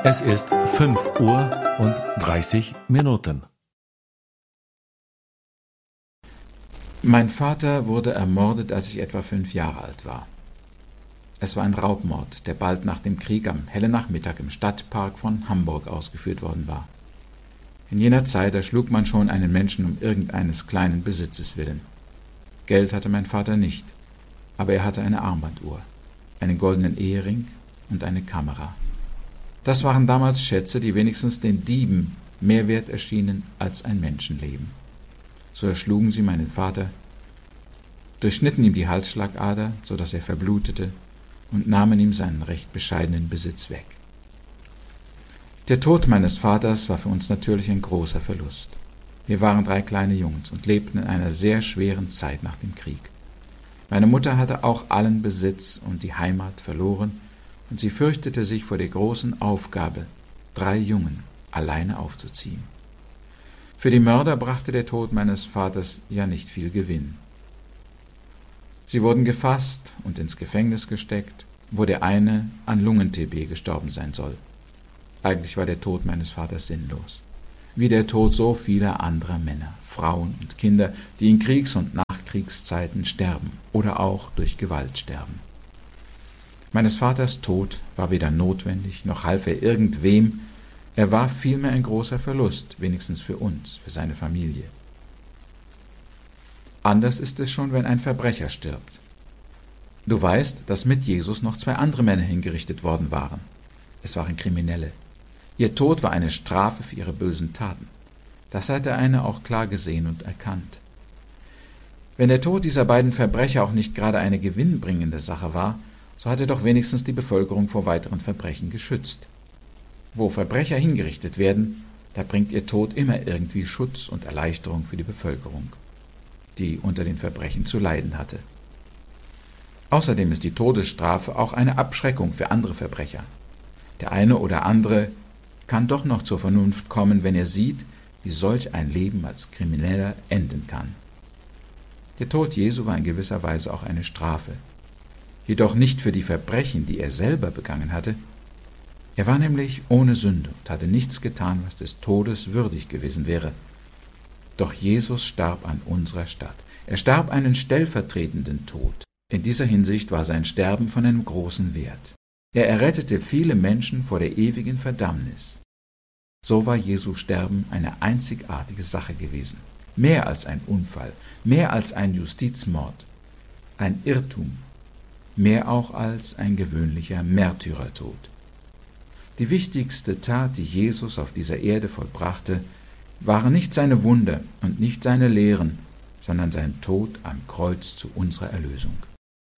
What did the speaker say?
Es ist 5:30 Uhr. Mein Vater wurde ermordet, als ich etwa 5 Jahre alt war. Es war ein Raubmord, der bald nach dem Krieg am hellen Nachmittag im Stadtpark von Hamburg ausgeführt worden war. In jener Zeit erschlug man schon einen Menschen um irgendeines kleinen Besitzes willen. Geld hatte mein Vater nicht, aber er hatte eine Armbanduhr, einen goldenen Ehering und eine Kamera. Das waren damals Schätze, die wenigstens den Dieben mehr wert erschienen als ein Menschenleben. So erschlugen sie meinen Vater, durchschnitten ihm die Halsschlagader, so dass er verblutete, und nahmen ihm seinen recht bescheidenen Besitz weg. Der Tod meines Vaters war für uns natürlich ein großer Verlust. Wir waren 3 kleine Jungs und lebten in einer sehr schweren Zeit nach dem Krieg. Meine Mutter hatte auch allen Besitz und die Heimat verloren, und sie fürchtete sich vor der großen Aufgabe, 3 Jungen alleine aufzuziehen. Für die Mörder brachte der Tod meines Vaters ja nicht viel Gewinn. Sie wurden gefasst und ins Gefängnis gesteckt, wo der eine an Lungen-TB gestorben sein soll. Eigentlich war der Tod meines Vaters sinnlos, wie der Tod so vieler anderer Männer, Frauen und Kinder, die in Kriegs- und Nachkriegszeiten sterben oder auch durch Gewalt sterben. Meines Vaters Tod war weder notwendig, noch half er irgendwem, er war vielmehr ein großer Verlust, wenigstens für uns, für seine Familie. Anders ist es schon, wenn ein Verbrecher stirbt. Du weißt, dass mit Jesus noch 2 andere Männer hingerichtet worden waren. Es waren Kriminelle. Ihr Tod war eine Strafe für ihre bösen Taten. Das hat der eine auch klar gesehen und erkannt. Wenn der Tod dieser beiden Verbrecher auch nicht gerade eine gewinnbringende Sache war, so hat er doch wenigstens die Bevölkerung vor weiteren Verbrechen geschützt. Wo Verbrecher hingerichtet werden, da bringt ihr Tod immer irgendwie Schutz und Erleichterung für die Bevölkerung, die unter den Verbrechen zu leiden hatte. Außerdem ist die Todesstrafe auch eine Abschreckung für andere Verbrecher. Der eine oder andere kann doch noch zur Vernunft kommen, wenn er sieht, wie solch ein Leben als Krimineller enden kann. Der Tod Jesu war in gewisser Weise auch eine Strafe, jedoch nicht für die Verbrechen, die er selber begangen hatte. Er war nämlich ohne Sünde und hatte nichts getan, was des Todes würdig gewesen wäre. Doch Jesus starb an unserer Statt. Er starb einen stellvertretenden Tod. In dieser Hinsicht war sein Sterben von einem großen Wert. Er errettete viele Menschen vor der ewigen Verdammnis. So war Jesu Sterben eine einzigartige Sache gewesen. Mehr als ein Unfall, mehr als ein Justizmord, ein Irrtum, mehr auch als ein gewöhnlicher Märtyrertod. Die wichtigste Tat, die Jesus auf dieser Erde vollbrachte, waren nicht seine Wunder und nicht seine Lehren, sondern sein Tod am Kreuz zu unserer Erlösung.